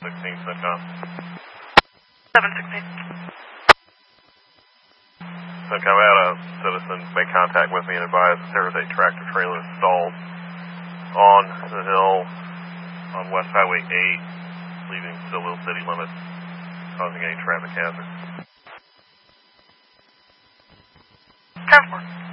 16.com. 716. Okay, we had a citizen make contact with me and advise that there was a tractor trailer stalled on the hill on West Highway 8, leaving Stillville city limits, causing a traffic hazard. Transport.